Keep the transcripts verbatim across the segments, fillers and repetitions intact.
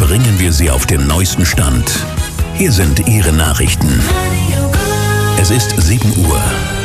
bringen wir Sie auf den neuesten Stand. Hier sind Ihre Nachrichten. Es ist sieben Uhr.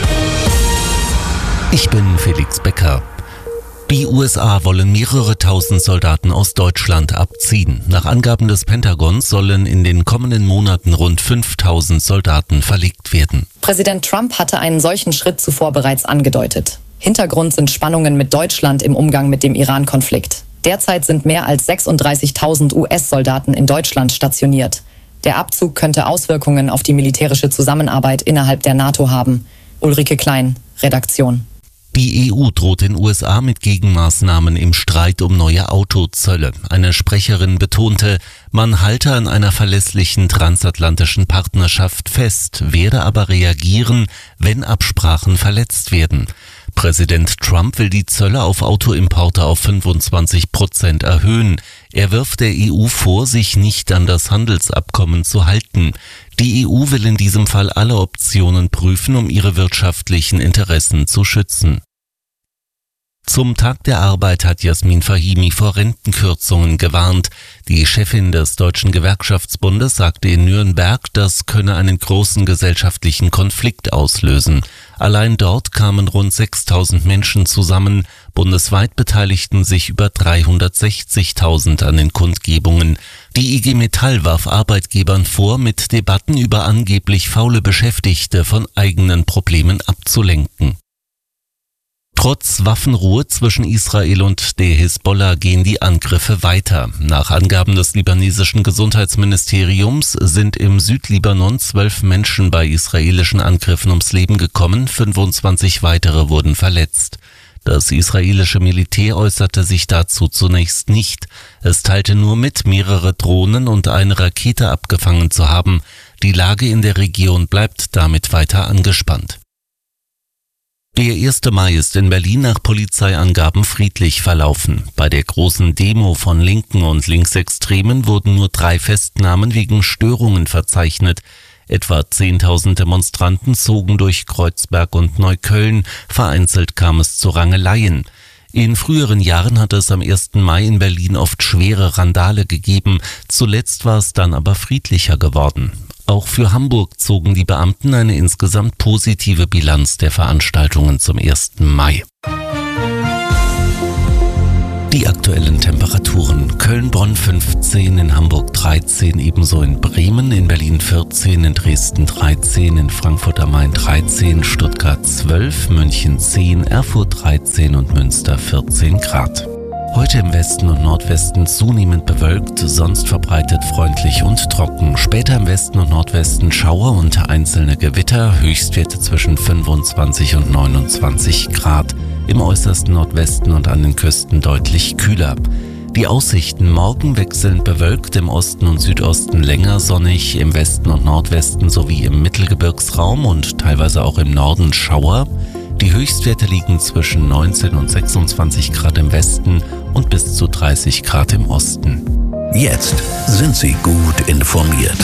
Ich bin Felix Becker. Die U S A wollen mehrere tausend Soldaten aus Deutschland abziehen. Nach Angaben des Pentagons sollen in den kommenden Monaten rund fünftausend Soldaten verlegt werden. Präsident Trump hatte einen solchen Schritt zuvor bereits angedeutet. Hintergrund sind Spannungen mit Deutschland im Umgang mit dem Iran-Konflikt. Derzeit sind mehr als sechsunddreißigtausend U S-Soldaten in Deutschland stationiert. Der Abzug könnte Auswirkungen auf die militärische Zusammenarbeit innerhalb der NATO haben. Ulrike Klein, Redaktion. Die E U droht den U S A mit Gegenmaßnahmen im Streit um neue Autozölle. Eine Sprecherin betonte, man halte an einer verlässlichen transatlantischen Partnerschaft fest, werde aber reagieren, wenn Absprachen verletzt werden. Präsident Trump will die Zölle auf Autoimporte auf fünfundzwanzig Prozent erhöhen. Er wirft der E U vor, sich nicht an das Handelsabkommen zu halten. Die E U will in diesem Fall alle Optionen prüfen, um ihre wirtschaftlichen Interessen zu schützen. Zum Tag der Arbeit hat Jasmin Fahimi vor Rentenkürzungen gewarnt. Die Chefin des Deutschen Gewerkschaftsbundes sagte in Nürnberg, das könne einen großen gesellschaftlichen Konflikt auslösen. Allein dort kamen rund sechstausend Menschen zusammen. Bundesweit beteiligten sich über dreihundertsechzigtausend an den Kundgebungen. Die I G Metall warf Arbeitgebern vor, mit Debatten über angeblich faule Beschäftigte von eigenen Problemen abzulenken. Trotz Waffenruhe zwischen Israel und der Hisbollah gehen die Angriffe weiter. Nach Angaben des libanesischen Gesundheitsministeriums sind im Südlibanon zwölf Menschen bei israelischen Angriffen ums Leben gekommen, fünfundzwanzig weitere wurden verletzt. Das israelische Militär äußerte sich dazu zunächst nicht. Es teilte nur mit, mehrere Drohnen und eine Rakete abgefangen zu haben. Die Lage in der Region bleibt damit weiter angespannt. Der erste Mai ist in Berlin nach Polizeiangaben friedlich verlaufen. Bei der großen Demo von Linken und Linksextremen wurden nur drei Festnahmen wegen Störungen verzeichnet. Etwa zehntausend Demonstranten zogen durch Kreuzberg und Neukölln. Vereinzelt kam es zu Rangeleien. In früheren Jahren hatte es am ersten Mai in Berlin oft schwere Randale gegeben. Zuletzt war es dann aber friedlicher geworden. Auch für Hamburg zogen die Beamten eine insgesamt positive Bilanz der Veranstaltungen zum ersten Mai. Die aktuellen Temperaturen: Köln-Bonn fünfzehn, in Hamburg dreizehn, ebenso in Bremen, in Berlin vierzehn, in Dresden dreizehn, in Frankfurt am Main dreizehn, Stuttgart zwölf, München zehn, Erfurt dreizehn und Münster vierzehn Grad. Heute im Westen und Nordwesten zunehmend bewölkt, sonst verbreitet freundlich und trocken. Später im Westen und Nordwesten Schauer und einzelne Gewitter, Höchstwerte zwischen fünfundzwanzig und neunundzwanzig Grad. Im äußersten Nordwesten und an den Küsten deutlich kühler. Die Aussichten: morgen wechselnd bewölkt, im Osten und Südosten länger sonnig, im Westen und Nordwesten sowie im Mittelgebirgsraum und teilweise auch im Norden Schauer. Die Höchstwerte liegen zwischen neunzehn und sechsundzwanzig Grad im Westen und bis zu dreißig Grad im Osten. Jetzt sind Sie gut informiert.